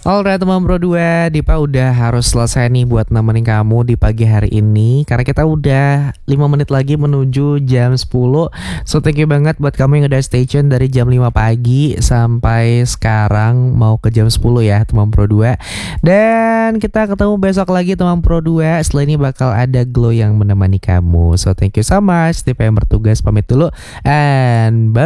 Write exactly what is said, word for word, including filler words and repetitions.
Alright teman Pro dua, Dipa udah harus selesai nih buat nemenin kamu di pagi hari ini, karena kita udah lima menit lagi menuju jam sepuluh. So thank you banget buat kamu yang udah stay tune dari jam lima pagi sampai sekarang mau ke jam sepuluh ya teman Pro dua. Dan kita ketemu besok lagi teman Pro dua. Setelah ini bakal ada Glow yang menemani kamu. So thank you so much. Dipa yang bertugas pamit dulu, and bye.